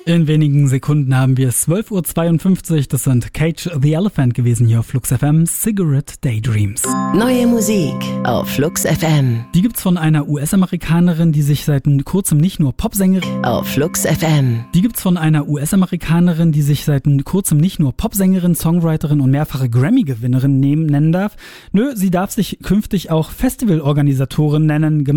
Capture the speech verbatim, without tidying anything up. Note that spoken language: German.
In wenigen Sekunden haben wir es zwölf Uhr zweiundfünfzig. Das sind Cage the Elephant gewesen hier auf Flux F M. Cigarette Daydreams. Neue Musik auf Flux F M. Die gibt's von einer U S-Amerikanerin, die sich seit kurzem nicht nur Popsängerin... Auf Flux F M. Die gibt's von einer U S-Amerikanerin, die sich seit kurzem nicht nur Popsängerin, Songwriterin und mehrfache Grammy-Gewinnerin nehmen, nennen darf. Nö, sie darf sich künftig auch Festivalorganisatorin nennen.